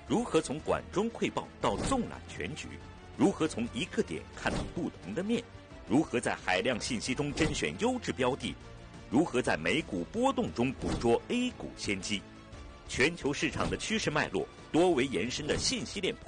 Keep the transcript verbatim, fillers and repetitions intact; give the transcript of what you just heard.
如何从管中窥豹到纵览全局？如何从一个点看到不同的面？如何在海量信息中甄选优质标的？如何在美股波动中捕捉 A 股先机？全球市场的趋势脉络，多维延伸的信息链